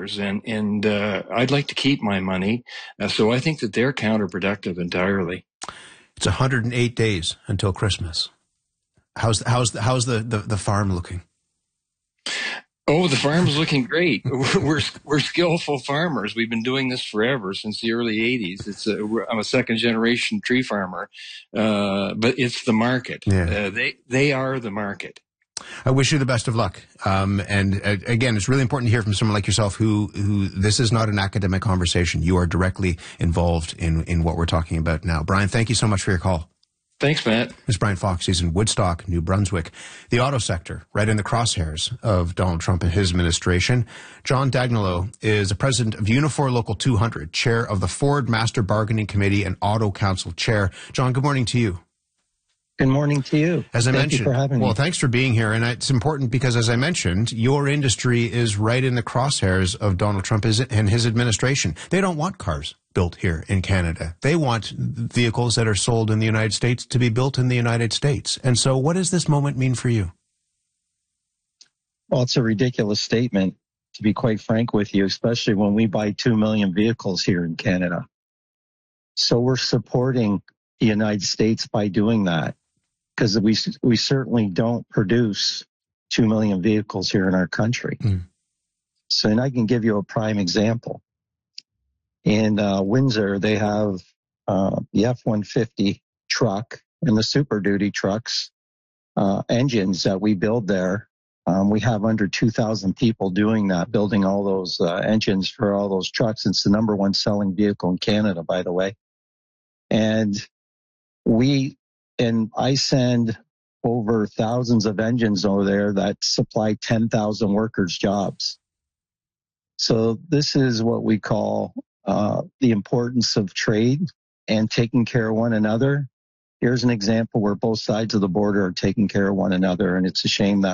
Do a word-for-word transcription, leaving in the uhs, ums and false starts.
farmers, and and uh, I'd like to keep my money. Uh, so I think that they're counterproductive entirely. It's one hundred eight days until Christmas. How's how's how's the, the, the farm looking? Oh, the farm's looking great. We're we're skillful farmers. We've been doing this forever, since the early eighties. It's a, I'm a second generation tree farmer, uh, but it's the market. Yeah. Uh, they they are the market. I wish you the best of luck. Um, and uh, again, it's really important to hear from someone like yourself who, who this is not an academic conversation. You are directly involved in, in what we're talking about now. Brian, thank you so much for your call. Thanks, Matt. This is Brian Fox. He's in Woodstock, New Brunswick. The auto sector, right in the crosshairs of Donald Trump and his administration. John Dagnolo is the president of Unifor Local two hundred, chair of the Ford Master Bargaining Committee and Auto Council chair. John, good morning to you. Good morning to you. As I Thank mentioned, you for having well, me. thanks for being here. And it's important because, as I mentioned, your industry is right in the crosshairs of Donald Trump and his administration. They don't want cars built here in Canada. They want vehicles that are sold in the United States to be built in the United States. And so what does this moment mean for you? Well, it's a ridiculous statement, to be quite frank with you, especially when we buy two million vehicles here in Canada. So we're supporting the United States by doing that, because we we certainly don't produce two million vehicles here in our country. Mm. So, and I can give you a prime example. In uh, Windsor, they have uh, the F one fifty truck and the Super Duty trucks, uh, engines that we build there. Um, we have under two thousand people doing that, building all those uh, engines for all those trucks. It's the number one selling vehicle in Canada, by the way. And we, and I send over thousands of engines over there that supply ten thousand workers jobs. So this is what we call uh, the importance of trade and taking care of one another. Here's an example where both sides of the border are taking care of one another, and it's a shame that